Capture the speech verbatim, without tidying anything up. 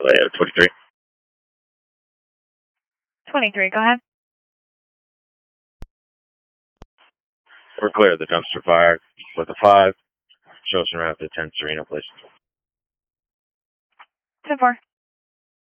Uh, twenty-three. twenty-three, go ahead. We're clear of the dumpster fire with a five. Show us around to ten Sereno, please. ten four.